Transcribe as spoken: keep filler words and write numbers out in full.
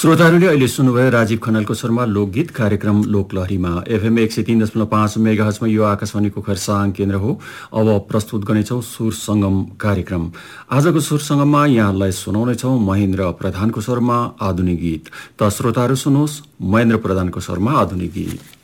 श्रोताहरूले अहिले सुन्नुभयो राजीव खनालको स्वरमा लोकगीत कार्यक्रम लोकलहरीमा एफएम एक सय तीन दशमलव पाँच मेगाहर्जमा यो आकाशवाणीको खरसाङ केन्द्र हो। अब प्रस्तुत गर्नेछौँ सुर सङ्गम कार्यक्रम। आजको सुर सङ्गममा यहाँलाई सुनाउनेछौँ महेन्द्र प्रधानको स्वरमा आधुनिक गीत। त श्रोताहरू सुन्नुहोस् महेन्द्र प्रधानको स्वरमा आधुनिक गीत।